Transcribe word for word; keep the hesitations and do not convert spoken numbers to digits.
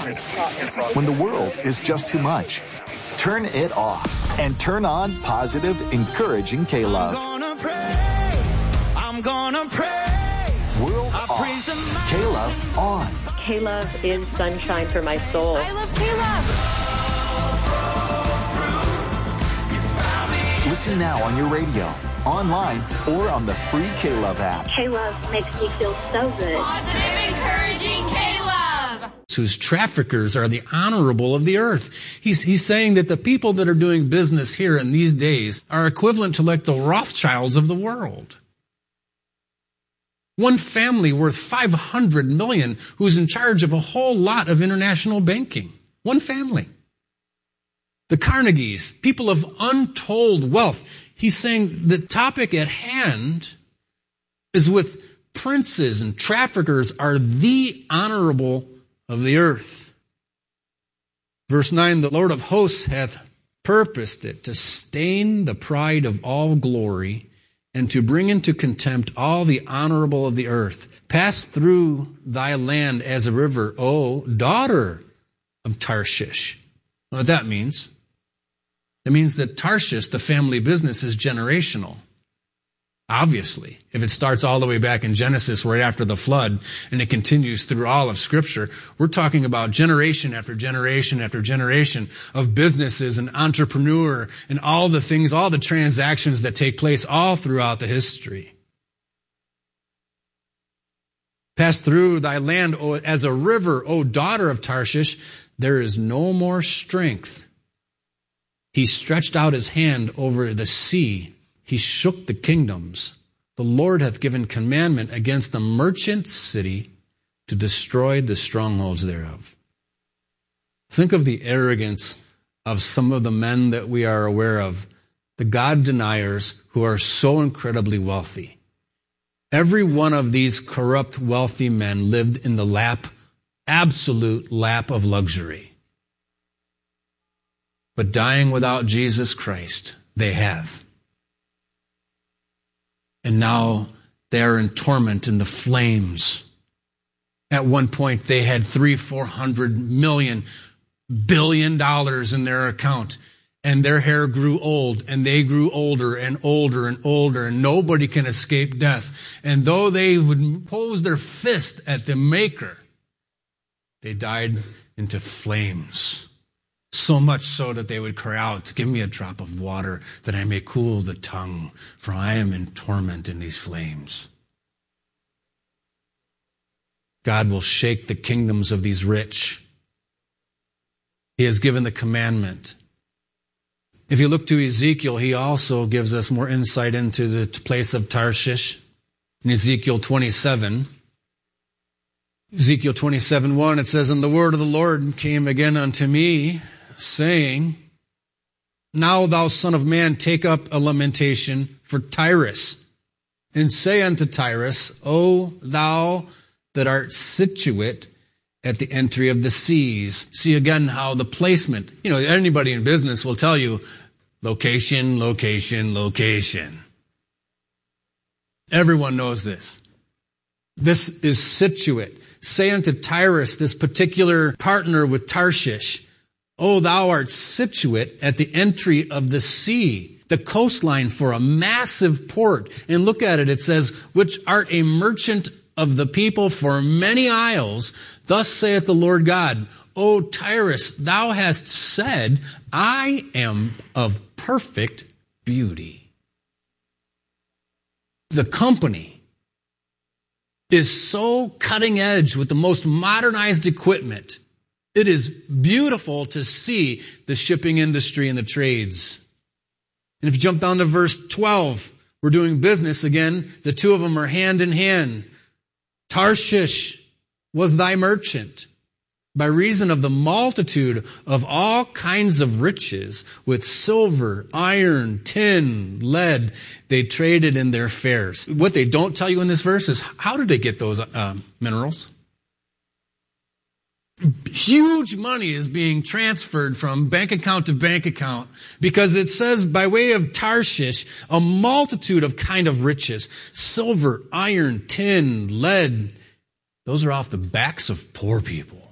When the world is just too much, turn it off and turn on positive, encouraging K-Love. I'm gonna praise, I'm gonna praise. World I off, K-Love on. K-Love is sunshine for my soul. I love K-Love. Listen now on your radio, online, or on the free K-Love app. K-Love makes me feel so good. Positive, encouraging K-Love. Whose traffickers are the honorable of the earth. He's, he's saying that the people that are doing business here in these days are equivalent to like the Rothschilds of the world. One family worth five hundred million dollars who's in charge of a whole lot of international banking. One family. The Carnegies, people of untold wealth. He's saying the topic at hand is with princes and traffickers are the honorable of the earth. Verse nine, the Lord of hosts hath purposed it to stain the pride of all glory and to bring into contempt all the honorable of the earth. Pass through thy land as a river, O daughter of Tarshish. You know what that means? It means that Tarshish, the family business, is generational. Obviously, if it starts all the way back in Genesis right after the flood and it continues through all of Scripture, we're talking about generation after generation after generation of businesses and entrepreneur and all the things, all the transactions that take place all throughout the history. Pass through thy land o, as a river, O daughter of Tarshish. There is no more strength. He stretched out his hand over the sea. He shook the kingdoms. The Lord hath given commandment against the merchant city to destroy the strongholds thereof. Think of the arrogance of some of the men that we are aware of, the God deniers who are so incredibly wealthy. Every one of these corrupt, wealthy men lived in the lap, absolute lap of luxury. But dying without Jesus Christ, they have. And now they are in torment in the flames. At one point, they had three, four hundred million, billion dollars in their account. And their hair grew old, and they grew older and older and older, and nobody can escape death. And though they would pose their fist at the Maker, they died into flames. So much so that they would cry out, give me a drop of water that I may cool the tongue, for I am in torment in these flames. God will shake the kingdoms of these rich. He has given the commandment. If you look to Ezekiel, he also gives us more insight into the place of Tarshish. In Ezekiel twenty-seven, Ezekiel twenty-seven one, it says, and the word of the Lord came again unto me, saying, now thou son of man, take up a lamentation for Tyrus, and say unto Tyrus, O thou that art situate at the entry of the seas. See again how the placement, you know, anybody in business will tell you, location, location, location. Everyone knows this. This is situate. Say unto Tyrus, this particular partner with Tarshish, O thou art situate at the entry of the sea, the coastline for a massive port. And look at it, it says, which art a merchant of the people for many isles. Thus saith the Lord God, O Tyrus, thou hast said, I am of perfect beauty. The company is so cutting edge with the most modernized equipment. It is beautiful to see the shipping industry and the trades. And if you jump down to verse twelve, we're doing business again. The two of them are hand in hand. Tarshish was thy merchant, by reason of the multitude of all kinds of riches, with silver, iron, tin, lead, they traded in their fairs. What they don't tell you in this verse is, how did they get those uh, minerals? Huge money is being transferred from bank account to bank account, because it says by way of Tarshish, a multitude of kind of riches, silver, iron, tin, lead. Those are off the backs of poor people.